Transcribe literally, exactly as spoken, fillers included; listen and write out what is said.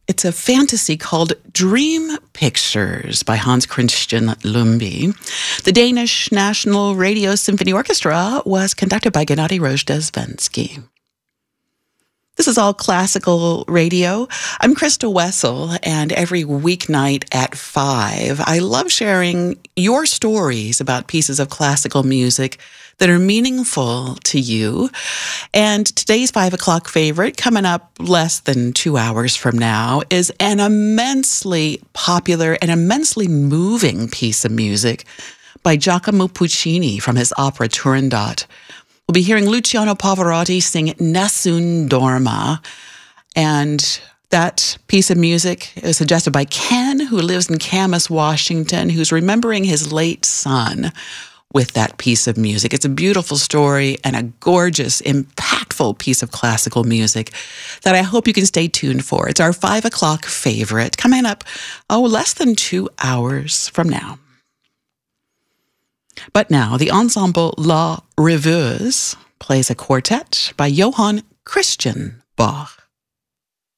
It's a fantasy called Dream Pictures by Hans Christian Lumbye. The Danish National Radio Symphony Orchestra was conducted by Gennady Rojdestvensky. This is all classical radio. I'm Krista Wessel, and every weeknight at five, I love sharing your stories about pieces of classical music that are meaningful to you. And today's five o'clock favorite, coming up less than two hours from now, is an immensely popular and immensely moving piece of music by Giacomo Puccini from his opera Turandot. We'll be hearing Luciano Pavarotti sing Nessun Dorma. And that piece of music is suggested by Ken, who lives in Camas, Washington, who's remembering his late son with that piece of music. It's a beautiful story and a gorgeous, impactful piece of classical music that I hope you can stay tuned for. It's our five o'clock favorite, coming up, oh, less than two hours from now. But now, the ensemble La Rêveuse plays a quartet by Johann Christian Bach.